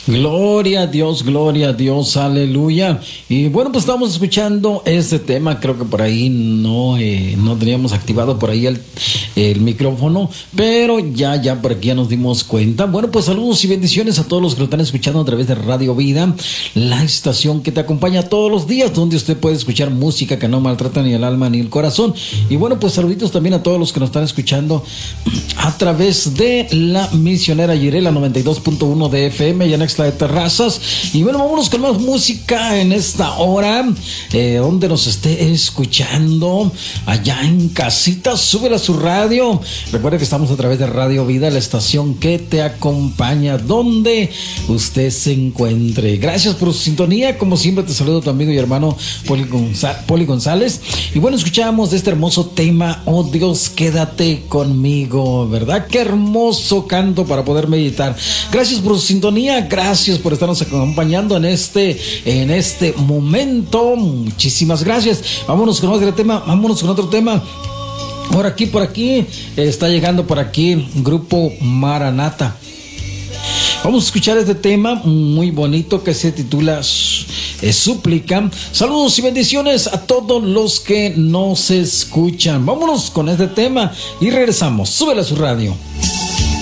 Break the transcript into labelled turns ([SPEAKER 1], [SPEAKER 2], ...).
[SPEAKER 1] Gloria a Dios, aleluya. Y bueno, pues estamos escuchando este tema. Creo que por ahí no teníamos activado por ahí el micrófono, pero ya por aquí ya nos dimos cuenta. Bueno, pues saludos y bendiciones a todos los que lo están escuchando a través de Radio Vida, la estación que te acompaña todos los días, donde usted puede escuchar música que no maltrata ni el alma ni el corazón. Y bueno, pues saluditos también a todos los que nos están escuchando a través de la misionera Yirela 92.1 de FM y en Extra de Terrazas. Y bueno, vámonos con más música en esta hora, donde nos esté escuchando allá en casita, súbela a su radio. Recuerde que estamos a través de Radio Vida, la estación que te acompaña donde usted se encuentre. Gracias por su sintonía. Como siempre te saludo tu amigo y hermano Poli González. Y bueno, escuchamos de este hermoso tema, Oh Dios, quédate conmigo, ¿verdad? Qué hermoso canto para poder meditar. Gracias por su sintonía, gracias por estarnos acompañando en este momento. Muchísimas gracias. Vámonos con otro tema. Por aquí está llegando por aquí Grupo Maranata. Vamos a escuchar este tema muy bonito que se titula Súplica. Saludos y bendiciones a todos los que nos escuchan. Vámonos con este tema y regresamos. Súbela a su radio.